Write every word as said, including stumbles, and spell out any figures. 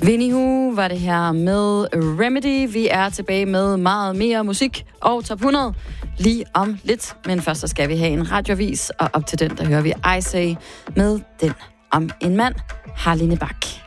Winnie Hu var det her med Remedy. Vi er tilbage med meget mere musik og top hundrede lige om lidt. Men først så skal vi have en radiovis, og op til den, der hører vi I Say med den om en mand, Harline Bak.